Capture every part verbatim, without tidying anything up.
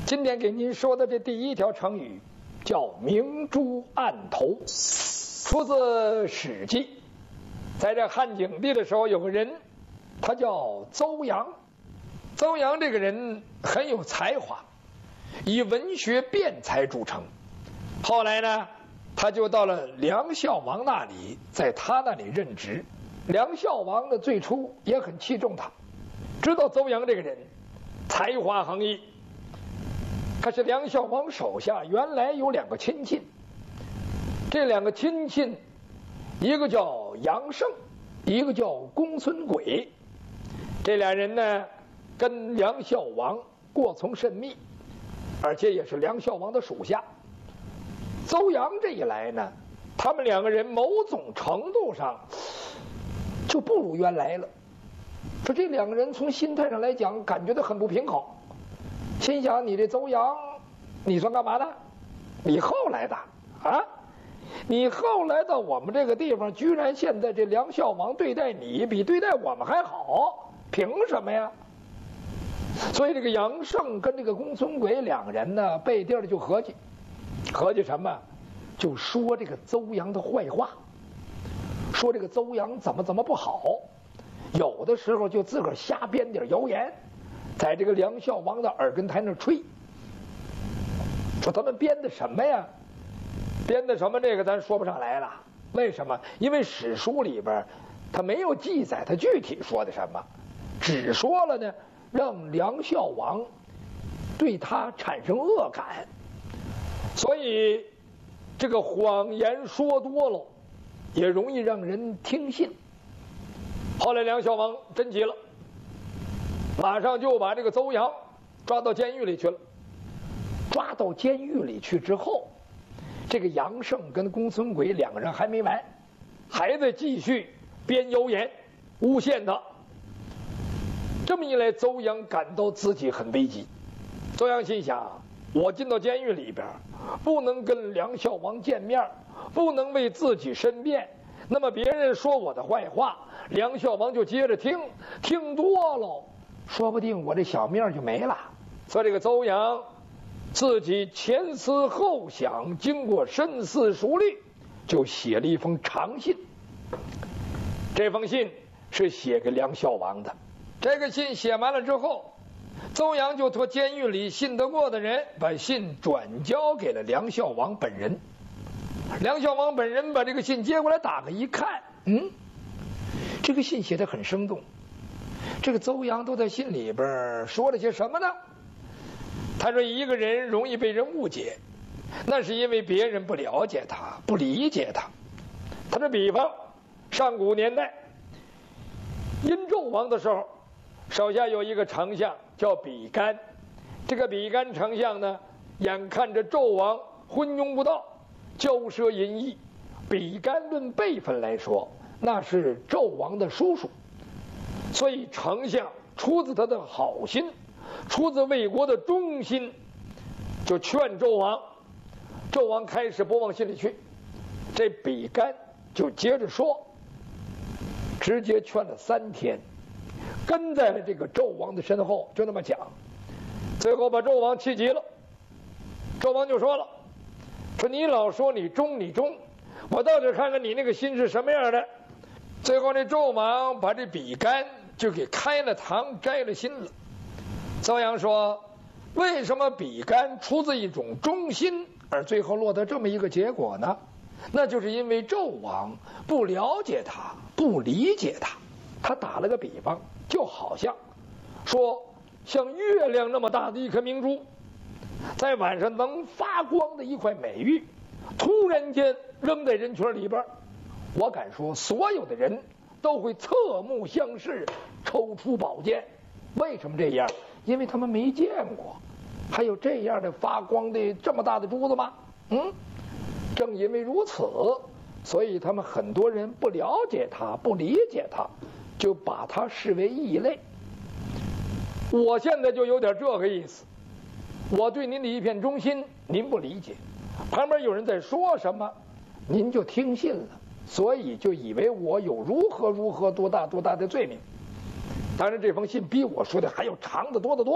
今天给您说的这第一条成语叫明珠暗投，出自《史记》。在这汉景帝的时候，有个人，他叫邹阳。邹阳这个人很有才华，以文学辩才著称。后来呢，他就到了梁孝王那里，在他那里任职。梁孝王呢，最初也很器重他，知道邹阳这个人才华横溢。可是梁孝王手下原来有两个亲信，这两个亲信，一个叫杨胜，一个叫公孙轨。这俩人呢，跟梁孝王过从甚密，而且也是梁孝王的属下。邹阳这一来呢，他们两个人某种程度上就不如原来了。说这两个人从心态上来讲，感觉到很不平衡。心想你这邹阳，你算干嘛的？你后来的啊？你后来到我们这个地方，居然现在这梁孝王对待你比对待我们还好，凭什么呀？所以这个杨胜跟这个公孙轨两个人呢，背地儿就合计，合计什么？就说这个邹阳的坏话，说这个邹阳怎么怎么不好，有的时候就自个儿瞎编点谣言，在这个梁孝王的耳根台那吹。说他们编的什么呀？编的什么？这个咱说不上来了。为什么？因为史书里边他没有记载他具体说的什么，只说了呢，让梁孝王对他产生恶感。所以这个谎言说多了，也容易让人听信。后来梁孝王真急了，马上就把这个邹阳抓到监狱里去了。抓到监狱里去之后，这个杨胜跟公孙轨两个人还没完，还在继续编谣言诬陷他。这么一来，邹阳感到自己很危急。邹阳心想，我进到监狱里边，不能跟梁孝王见面，不能为自己申辩，那么别人说我的坏话，梁孝王就接着听，听多了，说不定我这小命就没了。所以这个邹阳自己前思后想，经过深思熟虑，就写了一封长信。这封信是写给梁孝王的。这个信写完了之后，邹阳就托监狱里信得过的人把信转交给了梁孝王本人。梁孝王本人把这个信接过来打开一看，嗯，这个信写得很生动。这个邹阳都在信里边说了些什么呢？他说一个人容易被人误解，那是因为别人不了解他，不理解他。他说比方上古年代殷纣王的时候，手下有一个丞相叫比干。这个比干丞相呢，眼看着纣王昏庸不道，骄奢淫逸。比干论辈分来说，那是纣王的叔叔，所以丞相出自他的好心，出自为国的忠心，就劝纣王。纣王开始不往心里去，这比干就接着说，直接劝了三天，跟在了这个纣王的身后，就那么讲。最后把纣王气急了，纣王就说了，说你老说你忠你忠，我倒是看看你那个心是什么样的。最后这纣王把这比干就给开了膛，摘了心了。邹阳说，为什么比干出自一种忠心，而最后落得这么一个结果呢？那就是因为纣王不了解他，不理解他。他打了个比方，就好像说像月亮那么大的一颗明珠，在晚上能发光的一块美玉，突然间扔在人群里边，我敢说所有的人都会侧目相视，抽出宝剑。为什么这样？因为他们没见过，还有这样的发光的这么大的珠子吗？嗯，正因为如此，所以他们很多人不了解他，不理解他，就把他视为异类。我现在就有点这个意思，我对您的一片忠心，您不理解，旁边有人在说什么，您就听信了，所以就以为我有如何如何多大多大的罪名。当然这封信比我说的还要长得多得多，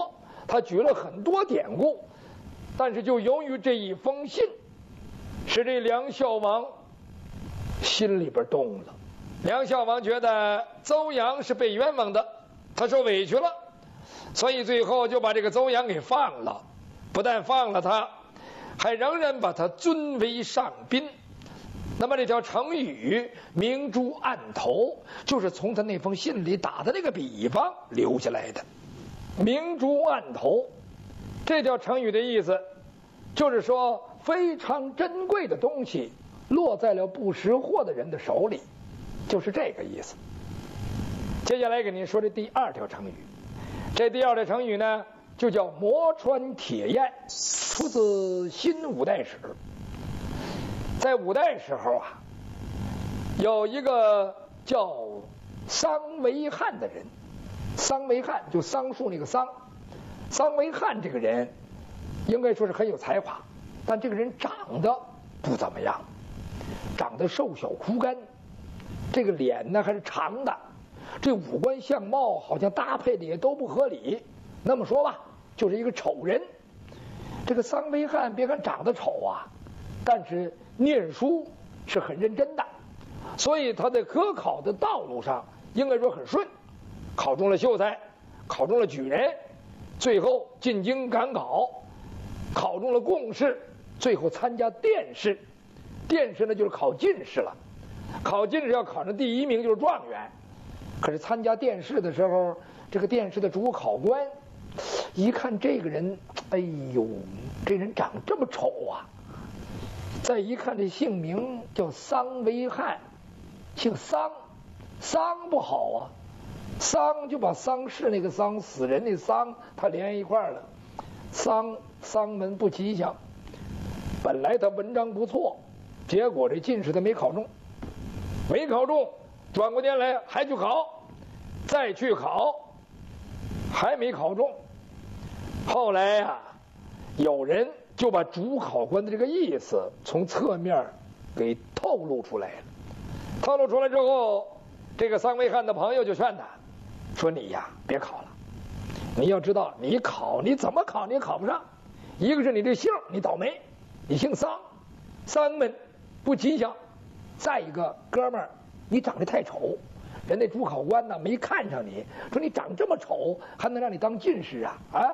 他举了很多典故，但是就由于这一封信，使这梁孝王心里边动了。梁孝王觉得邹阳是被冤枉的，他受委屈了，所以最后就把这个邹阳给放了。不但放了他，还仍然把他尊为上宾。那么这条成语明珠暗投，就是从他那封信里打的那个比方留下来的。明珠暗投这条成语的意思，就是说非常珍贵的东西落在了不识货的人的手里，就是这个意思。接下来给您说这第二条成语，这第二条成语呢就叫磨穿铁砚，出自新五代史。在五代时候啊，有一个叫桑维汉的人，桑维汉就桑树那个桑，桑维汉这个人应该说是很有才华，但这个人长得不怎么样，长得瘦小枯干，这个脸呢还是长的，这五官相貌好像搭配的也都不合理。那么说吧，就是一个丑人。这个桑维汉别看长得丑啊，但是念书是很认真的，所以他在科考的道路上应该说很顺，考中了秀才，考中了举人，最后进京赶考，考中了贡士，最后参加殿试。殿试呢就是考进士了，考进士要考上第一名就是状元。可是参加殿试的时候，这个殿试的主考官一看这个人，哎呦，这人长这么丑啊！再一看这姓名叫桑维汉，姓桑，桑不好啊，桑就把丧事那个丧，死人那丧，他连一块儿了，丧丧门不吉祥。本来他文章不错，结果这进士他没考中，没考中，转过年来还去考，再去考，还没考中。后来呀、啊，有人就把主考官的这个意思从侧面给透露出来了。透露出来之后，这个桑维汉的朋友就劝他说：“你呀，别考了。你要知道，你考你怎么考你也考不上。一个是你这姓你倒霉，你姓桑，桑门不吉祥；再一个，哥们儿，你长得太丑，人家主考官呢没看上你，说你长这么丑，还能让你当进士啊？啊！”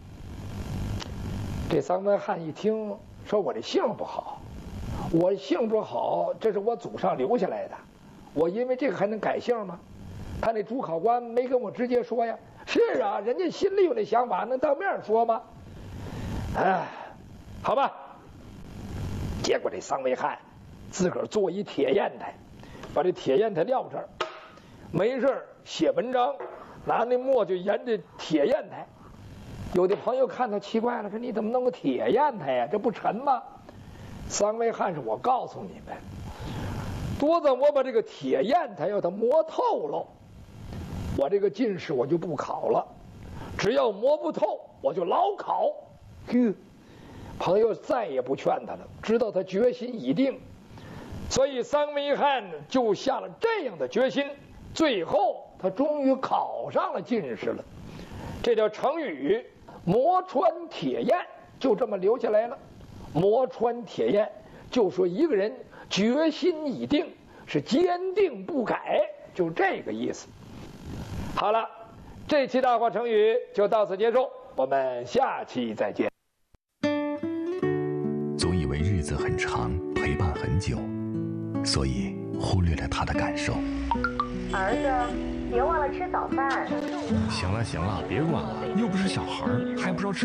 这桑维汉一听，说我这姓不好，我姓不好，这是我祖上留下来的，我因为这个还能改姓吗？他那主考官没跟我直接说呀。是啊，人家心里有那想法，能当面说吗？哎，好吧。结果这桑维汉自个儿做一铁砚台，把这铁砚台撂这儿，没事写文章，拿那墨就沿着铁砚台。有的朋友看到奇怪了，说你怎么弄个铁砚台呀？这不沉吗？桑维汉是我告诉你们，多子我把这个铁砚台要它磨透了，我这个进士我就不考了，只要磨不透我就老考。呵，朋友再也不劝他了，知道他决心已定，所以桑维汉就下了这样的决心，最后他终于考上了进士了。这条成语磨穿铁砚就这么留下来了。磨穿铁砚就说一个人决心已定，是坚定不改，就这个意思。好了，这期大话成语就到此结束，我们下期再见。 总以为日子很长，陪伴很久，所以忽略了他的感受。 儿子，别忘了吃早饭。 行了行了，别管了，又不是小孩，还不知道吃。